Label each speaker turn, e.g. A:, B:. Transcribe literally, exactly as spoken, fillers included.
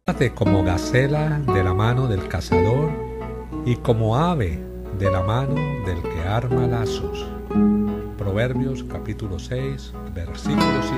A: Guárdate como gacela de la mano del cazador y como ave de la mano del que arma lazos. Proverbios capítulo seis, versículo siete.